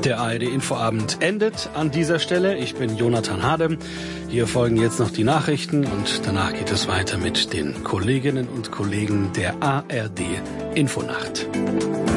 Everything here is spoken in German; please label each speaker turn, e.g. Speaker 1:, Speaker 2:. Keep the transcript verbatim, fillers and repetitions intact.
Speaker 1: Der A R D-Infoabend endet an dieser Stelle. Ich bin Jonathan Hade. Hier folgen jetzt noch die Nachrichten und danach geht es weiter mit den Kolleginnen und Kollegen der A R D-Infonacht.